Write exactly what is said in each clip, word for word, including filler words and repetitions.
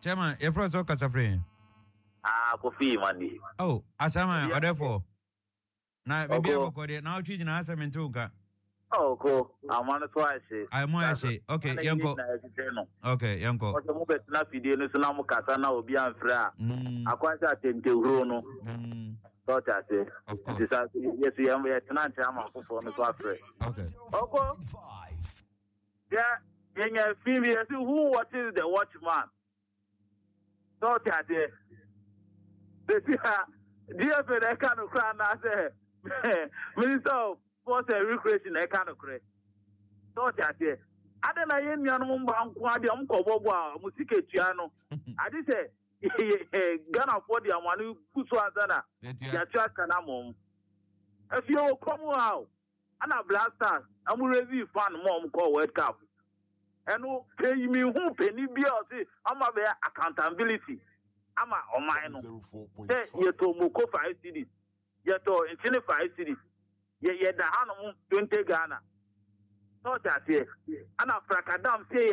Chairman, your first work as a friend. Ah, coffee money. Oh, Asama, or therefore. Now, maybe I will call it now. Teaching us a mentuka. Oh, go. I'm on the twice. I'm more say, okay, Yanko. Okay, Yanko. What's the movement? Nothing, the Sunamu Katana will be unfair. I quite attend to Bruno. Thought I say, of course. Yes, we am here tonight. I'm on for the software. Okay. Okay. Yeah, in your female, who watches the watchman? Thought I say, dear friend, I can't cry now. Say, Minister of Sports and Recreation, I can't cry. Thought I say, I don't know any animal quality. I'm called Bobo, Music Piano. I did say, Ghana for the one who puts one Ghana. Yacha Kanamon. If you come out, and a blaster, I'm really fun mom call World Cup. And who pay me who penny be or say, I'm a bear accountability. I'm a on mine. Say, you to Moko five cities. Yet, in Chile five cities. Yet, the Hanum twenty Ghana. Not that here. And a fracadam say,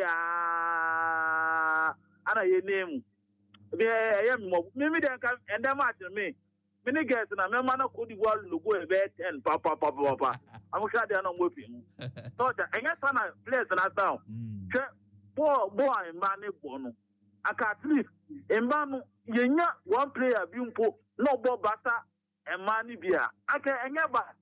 ah, and a name. Yeah, maybe they can, and them at me. Many guys, and a member of Cody Wall logo a bet and papa, papa, papa. I'm sure they are not whipping. Thought that, and yes, I'm a place and I down. Boy, boy, man, bono. I can't sleep. And man, you know, one player being po, no ball butter, and money beer. I can never.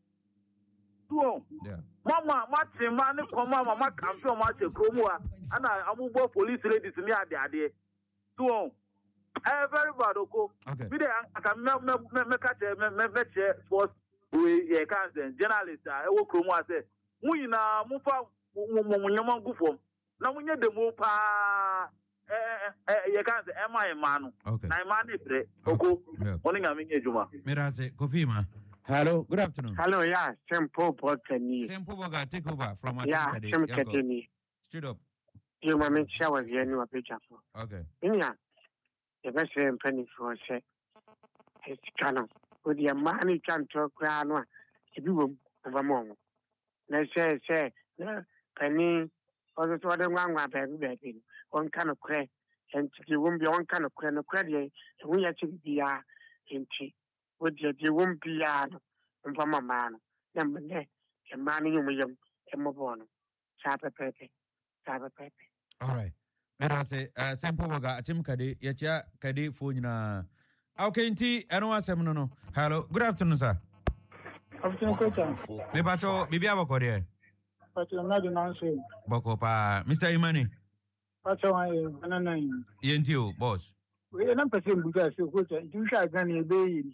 Yeah. Mama, matching money, come, mama, my campaign, match a promo, and I will go police ladies near the idea. Two. Eh, very bad, Oko. Okay. We I can make catch a match sports with a cancer journalist. I will come and say, we na mufa munyaman gufo. Now we need the mupa. Eh, eh, you can't say, am I a man? Okay. I'm man. Oko. Morning, I'm in Juma. Mirase, Kofima. Hello, good afternoon. Hello, yeah, Sempo Botany. Sempo Boga, take over from a yeah, Sempo. Straight up. You want to shower the annual picture for. Okay. Yeah. The best penny for say, it's canon. With your money can talk crown one to do over more. Let's say, say, penny, or the other one, my baby, one kind of credit, and you won't be one kind of credit, and we actually be a tea. Would you won't be a from a man, number there, a man in William, a mobile, Sapa Pepe, Sapa Pepe. All right. Mirase, uh, Sempo Boga, Tim Kadi, Yacha Kadi Funina. Okay, T, I don't want some no. Hello, good afternoon, sir. Afternoon, Coach. Me pato, Bibi Abakode. But I'm not announcing. Bokopa, Mister Imani. Pato, I banana. Yentio, boss. We are not perceiving because you shall Gani a baby.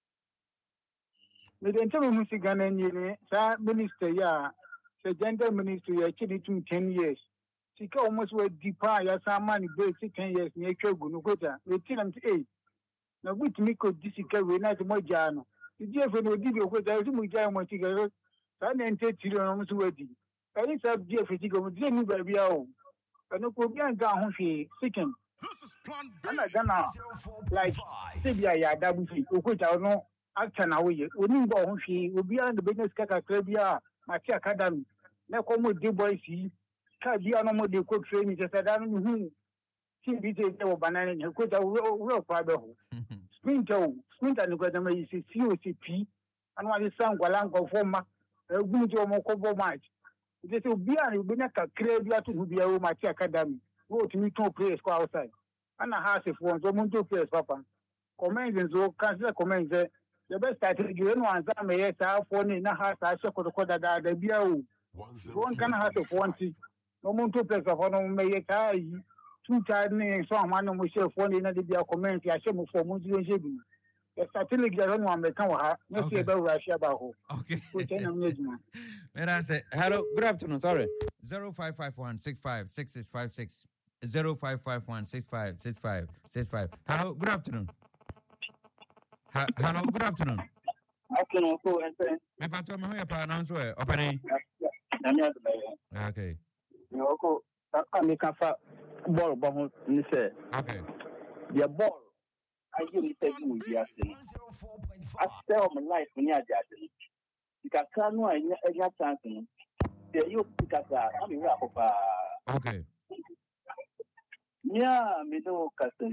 We didn't tell me Ghana, sir, minister, ya, the gender ministry, actually, two ten years. She almost went deeper, yes, some money, basic ten years, nature, Gunukota. We tell them to eight. Now, which Miko Disica, we not more Jano. The dear friend will give you what I assume we got my cigarette. I didn't take children almost wedding. I didn't have dear Fatigo, didn't baby out. But no Kobian down here, second. And I don't know, like, Sibia, double fee, which I know, action away. We need go she will be on the business Cacabia, my academy. Now come with the boys. Be on more the cook training, just I don't know who. She be a banana and could a real private home. Sprinter, Sprinter, and the is C O C P, and what is some Gualango former, a good or more combo match. This will be a Binaka Crabia to be a match academy. Go to me two players go outside. And a house if one, so two players, Papa. Comments and so consider comments. The best I take you one time, yes, I phone in a house, I shall call the beer. One can have a twenty. No more two players of one may tie two times, so one of myself one in the community. I shall move for Muslim. Yes, I think the other one may come her. Let's see about Russia about okay. When I say, hello, good afternoon, sorry. zero five five one six five six six five six. zero five five one six five six five six five. Hello, good afternoon. Ha- hello, good afternoon. Afternoon, so and me pato me hoya pa announce we opani. Okay. No ko aka me ka fa ball ba ho ni say. Okay. The ball I give me say you be asking. I tell my life when you are just. You can can no anya chance no. The you pick I mean we are okay. Yeah, me no custom